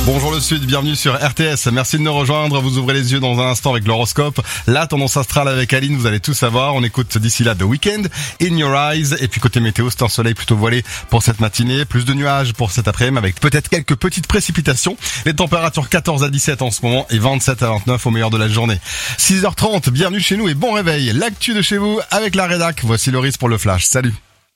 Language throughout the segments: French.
Bonjour le Sud, bienvenue sur RTS. Merci de nous rejoindre. Vous ouvrez les yeux dans un instant avec l'horoscope. La tendance astrale avec Aline, vous allez tout savoir. On écoute d'ici là The Weeknd, In Your Eyes. Et puis côté météo, c'est un soleil plutôt voilé pour cette matinée. Plus de nuages pour cet après-midi avec peut-être quelques petites précipitations. Les températures 14 à 17 en ce moment et 27 à 29 au meilleur de la journée. 6h30, bienvenue chez nous et bon réveil. L'actu de chez vous avec la rédac. Voici Loris pour le flash. Salut.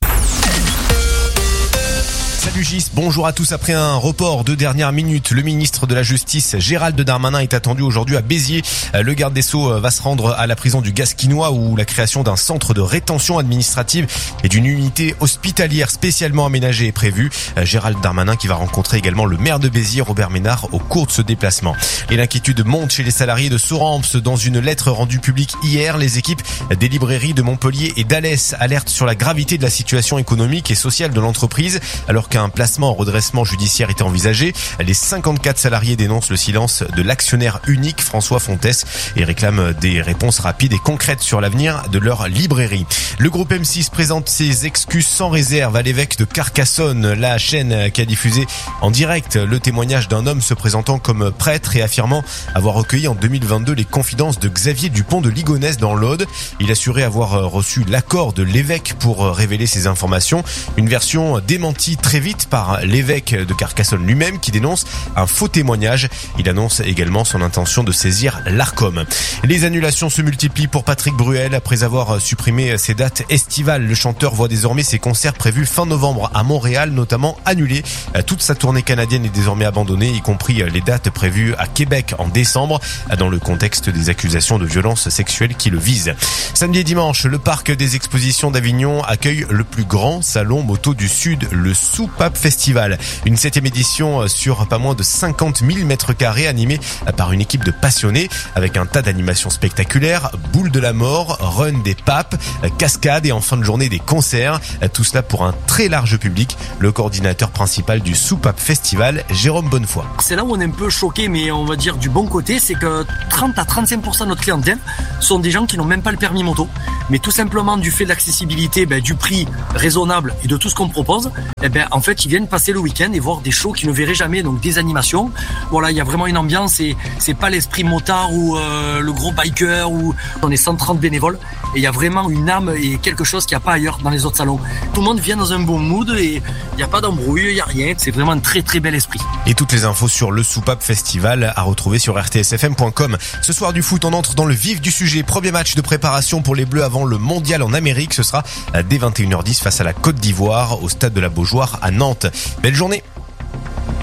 Salut Gis, bonjour à tous. Après un report de dernière minute, le ministre de la Justice Gérald Darmanin est attendu aujourd'hui à Béziers. Le garde des Sceaux va se rendre à la prison du Gasquinois où la création d'un centre de rétention administrative et d'une unité hospitalière spécialement aménagée est prévue. Gérald Darmanin qui va rencontrer également le maire de Béziers, Robert Ménard, au cours de ce déplacement. Et l'inquiétude monte chez les salariés de Soramps. Dans une lettre rendue publique hier, les équipes des librairies de Montpellier et d'Alès alertent sur la gravité de la situation économique et sociale de l'entreprise alors qu'un placement en redressement judiciaire était envisagé. Les 54 salariés dénoncent le silence de l'actionnaire unique François Fontès et réclament des réponses rapides et concrètes sur l'avenir de leur librairie. Le groupe M6 présente ses excuses sans réserve à l'évêque de Carcassonne, la chaîne qui a diffusé en direct le témoignage d'un homme se présentant comme prêtre et affirmant avoir recueilli en 2022 les confidences de Xavier Dupont de Ligonnès dans l'Aude. Il assurait avoir reçu l'accord de l'évêque pour révéler ces informations. Une version démentie très vite par l'évêque de Carcassonne lui-même qui dénonce un faux témoignage. Il annonce également son intention de saisir l'Arcom. Les annulations se multiplient pour Patrick Bruel. Après avoir supprimé ses dates estivales, le chanteur voit désormais ses concerts prévus fin novembre à Montréal notamment annulés. Toute sa tournée canadienne est désormais abandonnée, y compris les dates prévues à Québec en décembre, dans le contexte des accusations de violences sexuelles qui le visent. Samedi et dimanche, le parc des expositions d'Avignon accueille le plus grand salon moto du Sud, le Soupape Festival. Une 7e édition sur pas moins de 50 000 mètres carrés animée par une équipe de passionnés avec un tas d'animations spectaculaires, boule de la mort, run des papes, cascades et en fin de journée des concerts. Tout cela pour un très large public. Le coordinateur principal du Soupape Festival, Jérôme Bonnefoy. C'est là où on est un peu choqué, mais on va dire du bon côté, c'est que 30 à 35% de notre clientèle sont des gens qui n'ont même pas le permis moto. Mais tout simplement du fait de l'accessibilité, du prix raisonnable et de tout ce qu'on propose, en fait, ils viennent passer le week-end et voir des shows qu'ils ne verraient jamais, donc des animations. Voilà, il y a vraiment une ambiance et c'est pas l'esprit motard ou le gros biker où on est 130 bénévoles et il y a vraiment une âme et quelque chose qu'il n'y a pas ailleurs dans les autres salons. Tout le monde vient dans un bon mood et il n'y a pas d'embrouille, il n'y a rien. C'est vraiment un très très bel esprit. Et toutes les infos sur le Soupape Festival à retrouver sur rtsfm.com. Ce soir du foot, on entre dans le vif du sujet. Premier match de préparation pour les Bleus avant le mondial en Amérique. Ce sera dès 21h10 face à la Côte d'Ivoire au stade de la Beaujoire à Nantes. Belle journée.